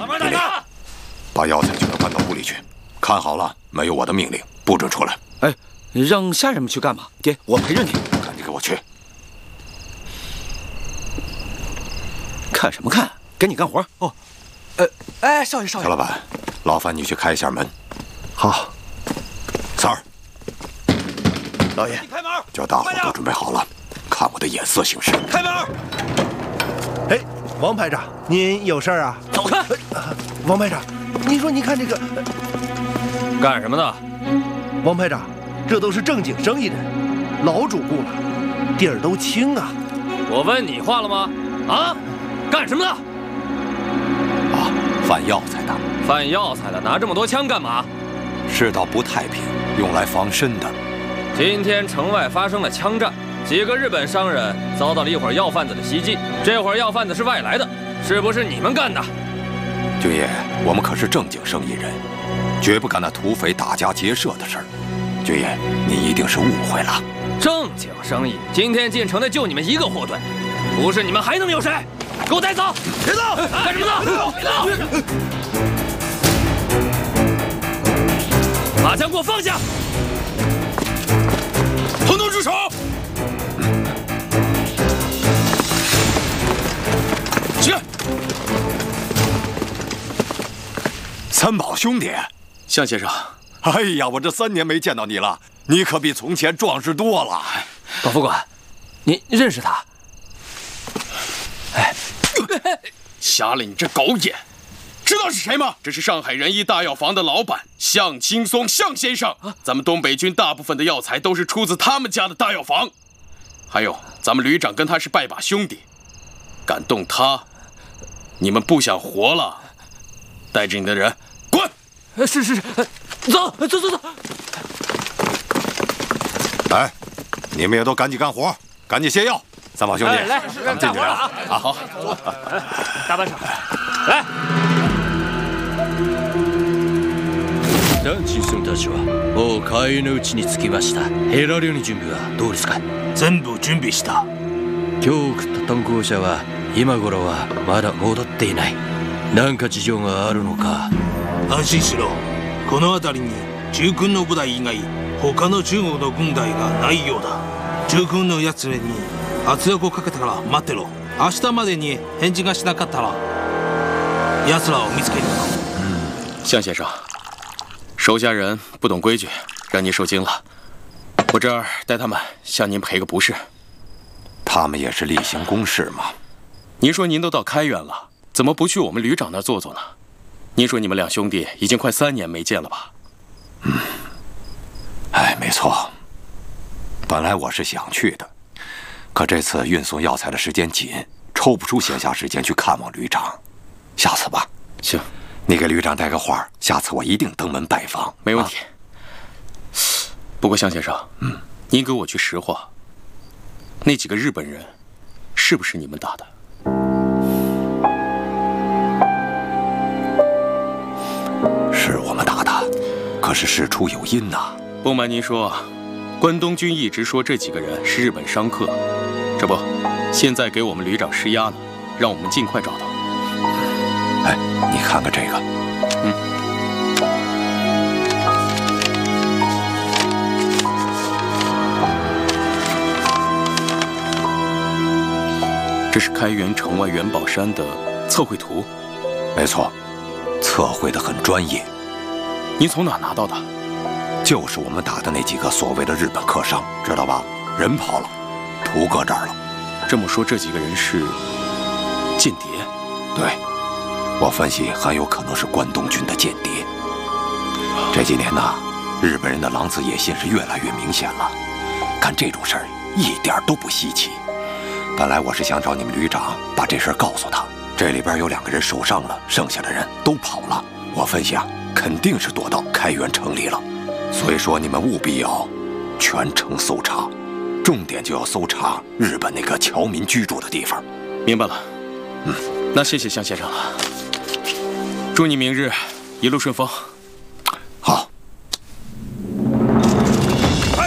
怎么打？ 把药材全都搬到屋里去，看好了，没有我的命令不准出来。 哎，让下人们去干嘛？爹，我陪着你。 赶紧给我去！ 看什么看？赶紧干活！哦，少爷， 小老板，劳烦你去开一下门。 好。 三儿， 老爷， 开门！ 叫大伙都准备好了，看我的眼色行事。 开门！ 哎，王排长，您有事儿啊？ 走开！ 王排长，您说您看这个， 干什么的？ 王排长，这都是正经生意人，老主顾了，底儿都清啊。 我问你话了吗？啊？干什么的？ 啊，贩药材的。 贩药材的拿这么多枪干嘛？ 世道不太平，用来防身的。 今天城外发生了枪战，几个日本商人遭到了一伙药贩子的袭击。这伙药贩子是外来的，是不是你们干的？ 军爷，我们可是正经生意人，绝不干那土匪打家劫舍的事儿。军爷，您一定是误会了。 正经生意，今天进城的就你们一个货队，不是你们还能有谁？给我带走！别走！干什么呢？别走！把枪给我放下！统统住手！起！ 三宝兄弟， 向先生， 哎呀，我这3年没见到你了，你可比从前壮实多了。 保副官，您认识他？ 哎，瞎了你这狗眼！知道是谁吗？这是上海仁义大药房的老板向青松，向先生。咱们东北军大部分的药材都是出自他们家的大药房。还有，咱们旅长跟他是拜把兄弟，敢动他，你们不想活了。带着你的人滚！ 是，走。 来，你们也都赶紧干活，赶紧卸药。三宝兄弟， 来， 咱们进去了啊！好， 大班长，来。 ダンチンソンたちはもう海のうちに着きました。ヘラリオの準備はどうですか？ 全部準備した。 今日送った担当者は今頃はまだ戻っていない。何か事情があるのか？ 安心しろ。この辺りに中軍の部隊以外他の中国の軍隊がないようだ。中軍のやつらに圧力をかけたから待ってろ。明日までに返事がしなかったら奴らを見つける。 向先生，手下人不懂规矩，让您受惊了。我这儿带他们向您赔个不是。 他们也是例行公事嘛。 您说您都到开原了，怎么不去我们旅长那儿坐坐呢？您说你们两兄弟已经快3年没见了吧？ 哎，没错。本来我是想去的，可这次运送药材的时间紧，抽不出闲暇时间去看望旅长。下次吧。 行， 你给旅长带个话，下次我一定登门拜访。 没问题。不过向先生，您给我句实话，那几个日本人是不是你们打的？ 是我们打的，可是事出有因呐。 不瞒您说，关东军一直说这几个人是日本商客，这不，现在给我们旅长施压呢，让我们尽快找到。 哎，你看看这个， 这是开原城外元宝山的测绘图。 没错，测绘得很专业。 您从哪拿到的？ 就是我们打的那几个所谓的日本客商，知道吧？人跑了，图搁这儿了。 这么说，这几个人是间谍？ 对，我分析很有可能是关东军的间谍。这几年呐，日本人的狼子野心是越来越明显了。干这种事儿一点都不稀奇。本来我是想找你们旅长把这事儿告诉他，这里边有2个人受伤了，剩下的人都跑了。我分析啊，肯定是躲到开原城里了。所以说，你们务必要全城搜查，重点就要搜查日本那个侨民居住的地方。 明白了。那谢谢向先生了。祝你明日一路顺风。